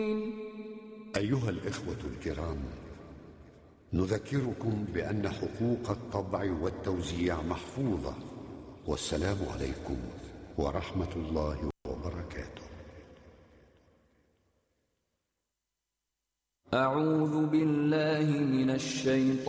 أيها الإخوة الكرام، نذكركم بأن حقوق الطبع والتوزيع محفوظة. والسلام عليكم ورحمة الله وبركاته. أعوذ بالله من الشيطان